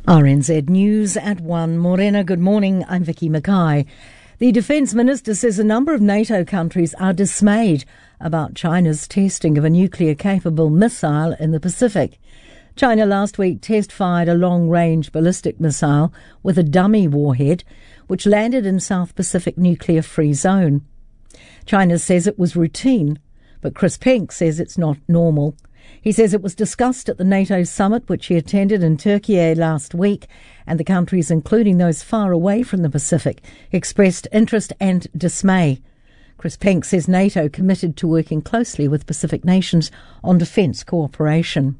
RNZ News at 1. Morena, good morning. I'm Vicky Mackay. The Defence Minister says a number of NATO countries are dismayed about China's testing of a nuclear-capable missile in the Pacific. China last week test-fired a long-range ballistic missile with a dummy warhead, which landed in South Pacific nuclear-free zone. China says it was routine, but Chris Penk says it's not normal. He says it was discussed at the NATO summit, which he attended in Turkey last week, and the countries, including those far away from the Pacific, expressed interest and dismay. Chris Penk says NATO committed to working closely with Pacific nations on defence cooperation.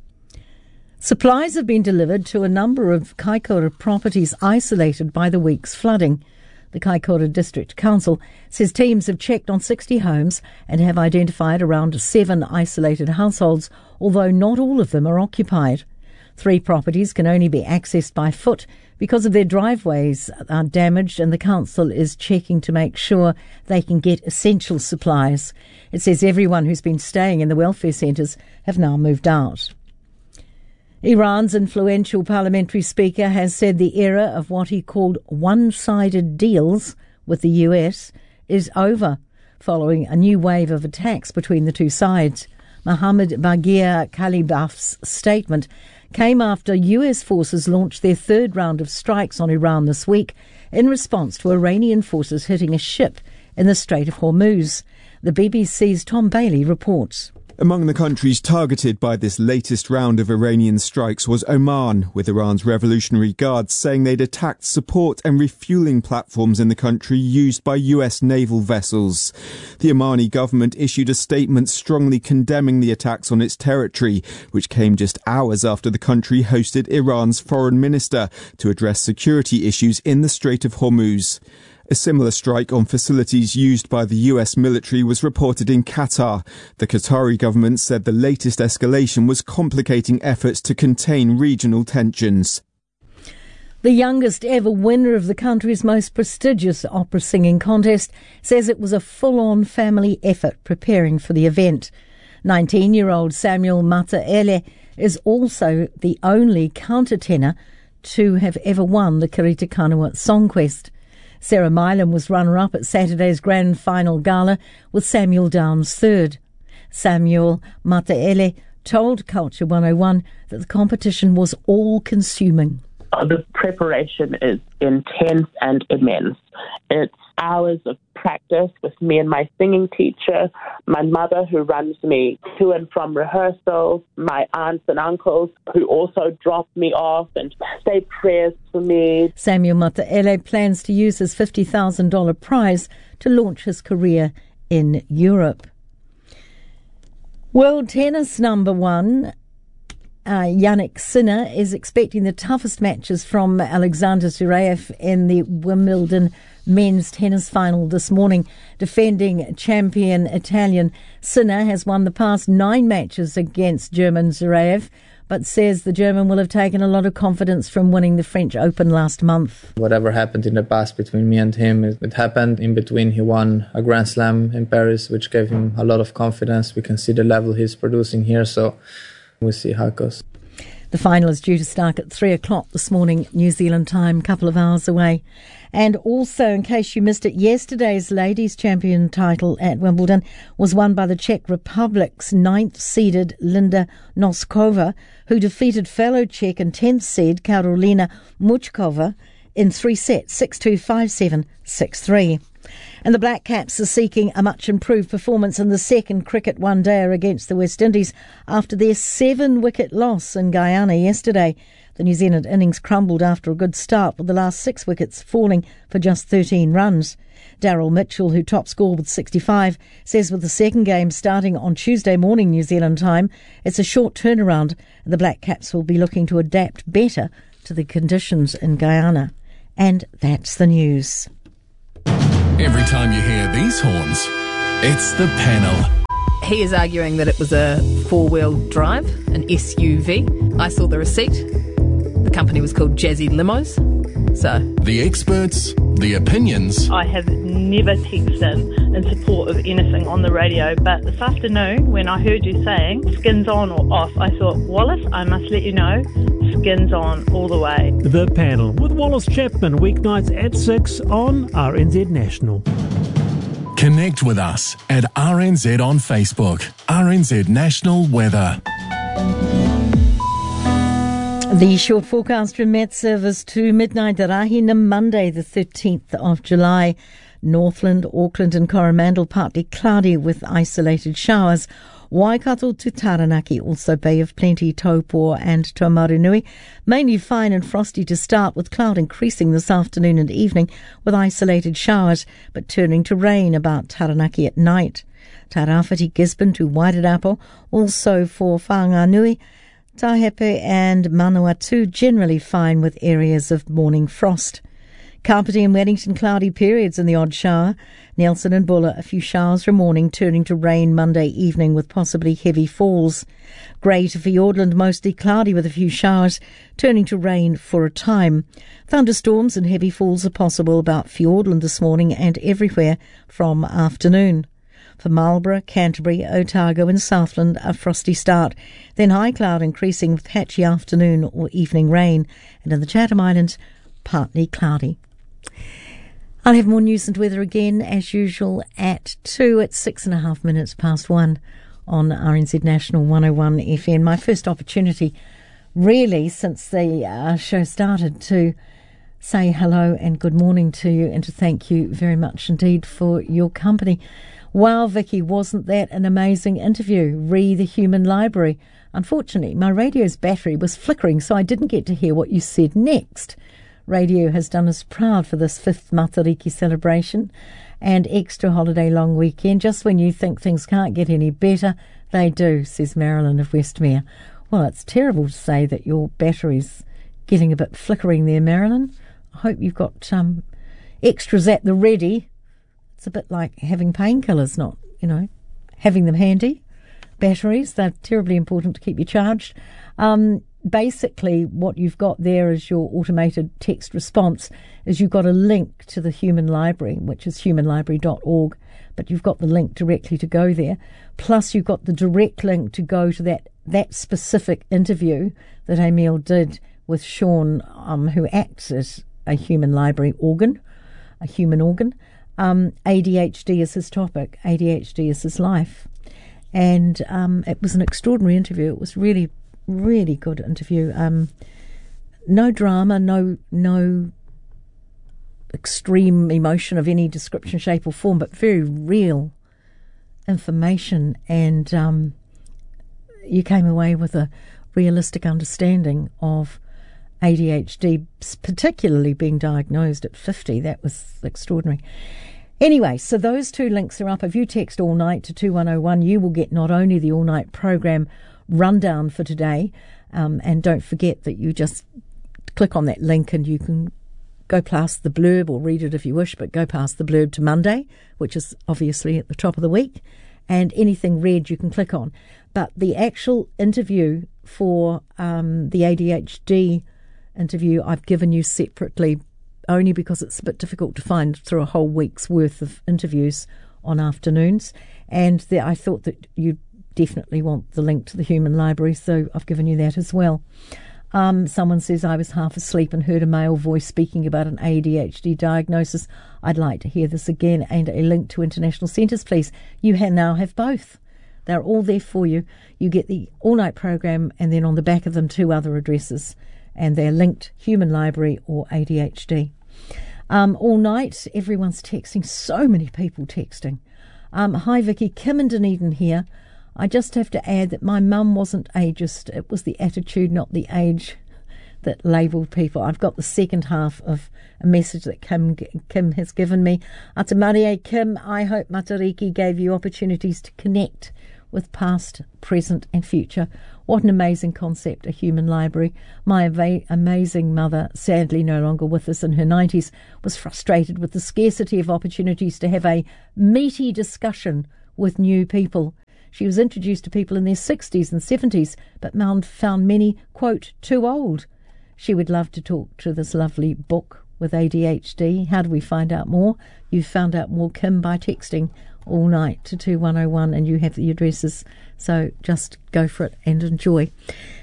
Supplies have been delivered to a number of Kaikoura properties isolated by the week's flooding. The Kaikoura District Council says teams have checked on 60 homes and have identified around 7 isolated households, although not all of them are occupied. 3 properties can only be accessed by foot because of their driveways are damaged, and the council is checking to make sure they can get essential supplies. It says everyone who's been staying in the welfare centres have now moved out. Iran's influential parliamentary speaker has said the era of what he called one-sided deals with the US is over, following a new wave of attacks between the two sides. Mohammad Baghir Kalibaf's statement came after US forces launched their third round of strikes on Iran this week in response to Iranian forces hitting a ship in the Strait of Hormuz. The BBC's Tom Bailey reports. Among the countries targeted by this latest round of Iranian strikes was Oman, with Iran's Revolutionary Guards saying they'd attacked support and refueling platforms in the country used by US naval vessels. The Omani government issued a statement strongly condemning the attacks on its territory, which came just hours after the country hosted Iran's foreign minister to address security issues in the Strait of Hormuz. A similar strike on facilities used by the US military was reported in Qatar. The Qatari government said the latest escalation was complicating efforts to contain regional tensions. The youngest ever winner of the country's most prestigious opera singing contest says it was a full-on family effort preparing for the event. 19-year-old Samuel Mataele is also the only countertenor to have ever won the Kirita Kanua Song Quest. Sarah Milam was runner-up at Saturday's grand final gala, with Samuel Downs third. Samuel Mataele told Culture 101 that the competition was all-consuming. The preparation is intense and immense. It's hours of practice with me and my singing teacher, my mother who runs me to and from rehearsals, my aunts and uncles who also drop me off and say prayers for me. Samuel Mataele plans to use his $50,000 prize to launch his career in Europe. World tennis number 1, Jannik Sinner, is expecting the toughest matches from Alexander Zverev in the Wimbledon men's tennis final this morning. Defending champion Italian Sinner has won the past 9 matches against German Zverev, but says the German will have taken a lot of confidence from winning the French Open last month. Whatever happened in the past between me and him, it happened in between. He won a Grand Slam in Paris, which gave him a lot of confidence. We can see the level he's producing here, so we'll see how it goes. The final is due to start at 3 o'clock this morning, New Zealand time, a couple of hours away. And also, in case you missed it, yesterday's ladies' champion title at Wimbledon was won by the Czech Republic's 9th-seeded Linda Noskova, who defeated fellow Czech and 10th seed Karolina Muchkova in 3 sets, 6-2, 5-7, 6-3. And the Black Caps are seeking a much improved performance in the second cricket one-dayer against the West Indies after their 7-wicket loss in Guyana yesterday. The New Zealand innings crumbled after a good start, with the last 6 wickets falling for just 13 runs. Daryl Mitchell, who top scored with 65, says with the second game starting on Tuesday morning New Zealand time, it's a short turnaround and the Black Caps will be looking to adapt better to the conditions in Guyana. And that's the news. Every time you hear these horns, it's the panel. He is arguing that it was a 4-wheel drive, an SUV. I saw the receipt. The company was called Jazzy Limos. So the experts, the opinions. I have never texted in support of anything on the radio, but this afternoon when I heard you saying skins on or off, I thought, Wallace, I must let you know, skins on all the way. The Panel with Wallace Chapman, weeknights at 6 on RNZ National. Connect with us at RNZ on Facebook. RNZ National Weather. The short forecast from Met Service to midnight Rahina, Monday the 13th of July. Northland, Auckland and Coromandel partly cloudy with isolated showers. Waikato to Taranaki, also Bay of Plenty, Taupo and Taumarunui. Mainly fine and frosty to start, with cloud increasing this afternoon and evening with isolated showers, but turning to rain about Taranaki at night. Tairāwhiti, Gisborne to Wairarapa, also for Whanganui, Tahepe and Manawatu, generally fine with areas of morning frost. Kapiti and Wellington, cloudy periods and the odd shower. Nelson and Buller, a few showers from morning, turning to rain Monday evening with possibly heavy falls. Grey to Fiordland, mostly cloudy with a few showers, turning to rain for a time. Thunderstorms and heavy falls are possible about Fiordland this morning and everywhere from afternoon. For Marlborough, Canterbury, Otago and Southland, a frosty start. Then high cloud increasing with patchy afternoon or evening rain. And in the Chatham Islands, partly cloudy. I'll have more news and weather again, as usual, at 2 at 6.5 minutes past 1 on RNZ National 101 FM. My first opportunity, really, since the show started, to say hello and good morning to you and to thank you very much indeed for your company. Wow, Vicky, wasn't that an amazing interview? Re the Human Library. Unfortunately, my radio's battery was flickering, so I didn't get to hear what you said next. Radio has done us proud for this 5th Matariki celebration and extra holiday long weekend. Just when you think things can't get any better, they do, says Marilyn of Westmere. Well, it's terrible to say that your battery's getting a bit flickering there, Marilyn. I hope you've got extras at the ready. It's a bit like having painkillers, not, having them handy. Batteries, they're terribly important to keep you charged. Basically, what you've got there is your automated text response, is you've got a link to the Human Library, which is humanlibrary.org, but you've got the link directly to go there. Plus, you've got the direct link to go to that specific interview that Emil did with Sean, who acts as a human library organ, a human organ. ADHD is his topic. ADHD is his life. And it was an extraordinary interview. It was really good interview. No drama, no extreme emotion of any description, shape or form, but very real information, and you came away with a realistic understanding of ADHD, particularly being diagnosed at 50. That was extraordinary. Anyway, so those two links are up. If you text all night to 2101, you will get not only the all night program rundown for today, and don't forget that you just click on that link and you can go past the blurb, or read it if you wish, but go past the blurb to Monday, which is obviously at the top of the week, and anything read you can click on. But the actual interview for the ADHD interview I've given you separately, only because it's a bit difficult to find through a whole week's worth of interviews on afternoons, and I thought that you'd definitely want the link to the Human Library, so I've given you that as well. Someone says, I was half asleep and heard a male voice speaking about an ADHD diagnosis. I'd like to hear this again, and a link to international centres, please. You now have both. They're all there for you. You get the all-night program, and then on the back of them 2 other addresses, and they're linked, Human Library or ADHD. All night, everyone's texting. So many people texting. Hi, Vicky. Kim in Dunedin here. I just have to add that my mum wasn't ageist. It was the attitude, not the age, that labelled people. I've got the second half of a message that Kim has given me. Ata Maria Kim, I hope Matariki gave you opportunities to connect with past, present and future. What an amazing concept, a human library. My amazing mother, sadly no longer with us in her 90s, was frustrated with the scarcity of opportunities to have a meaty discussion with new people. She was introduced to people in their 60s and 70s, but found many, quote, too old. She would love to talk to this lovely book with ADHD. How do we find out more? You've found out more, Kim, by texting all night to 2101, and you have the addresses, so just go for it and enjoy.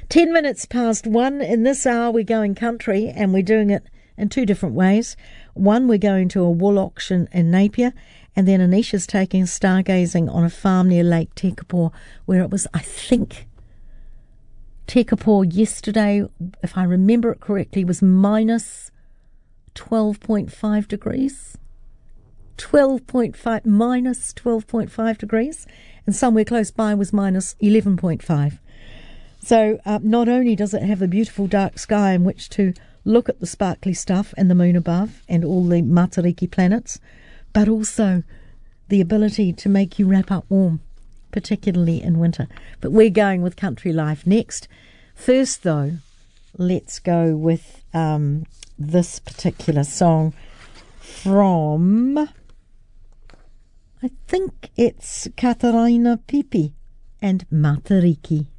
10 minutes past 1. In this hour, we're going country, and we're doing it in two different ways. One, we're going to a wool auction in Napier, and then Anisha's taking stargazing on a farm near Lake Tekapo, where it was, I think, Tekapo yesterday, if I remember it correctly, was minus 12.5 degrees. Minus 12.5 degrees, and somewhere close by was minus 11.5. So not only does it have a beautiful dark sky in which to look at the sparkly stuff and the moon above and all the Matariki planets, but also the ability to make you wrap up warm, particularly in winter. But we're going with Country Life next. First, though, let's go with this particular song from, I think it's Katarina Pipi and Matariki.